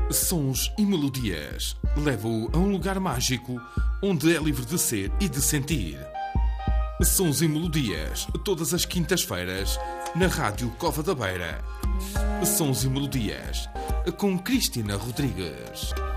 Sons e melodias. Levo-o a um lugar mágico onde é livre de ser e de sentir. Sons e melodias, todas as quintas-feiras, na Rádio Cova da Beira. Sons e melodias, com Cristina Rodrigues.